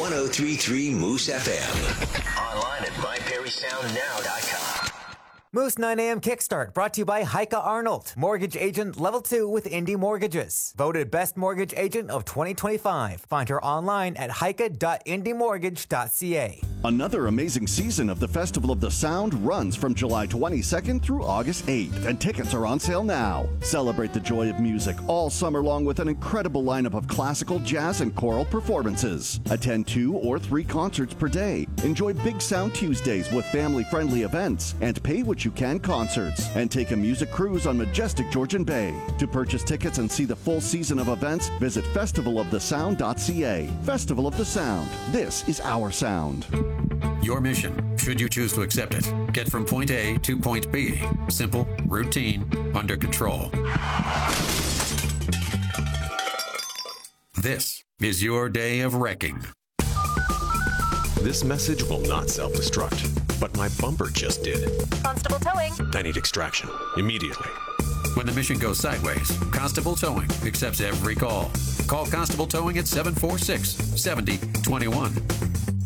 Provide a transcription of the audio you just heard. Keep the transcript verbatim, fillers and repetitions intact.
one oh three point three Moose F M. Online at my perry sound now dot com. Moose nine a.m. Kickstart brought to you by Heike Arnold, Mortgage Agent Level two with Indy Mortgages. Voted Best Mortgage Agent of twenty twenty-five. Find her online at heike dot indy mortgage dot c a. Another amazing season of the Festival of the Sound runs from July twenty-second through August eighth, and tickets are on sale now. Celebrate the joy of music all summer long with an incredible lineup of classical, jazz, and choral performances. Attend two or three concerts per day. Enjoy Big Sound Tuesdays with family-friendly events and pay what you can concerts, and take a music cruise on majestic Georgian Bay. To purchase tickets and see the full season of events, visit festival of the sound dot c a. Festival of the Sound. This is our sound. Your mission, should you choose to accept it, get from point A to point B. Simple, routine, under control. This is your day of wrecking. This message will not self-destruct, but my bumper just did. Constable Towing. I need extraction, immediately. When the mission goes sideways, Constable Towing accepts every call. Call Constable Towing at seven four six, seven zero two one.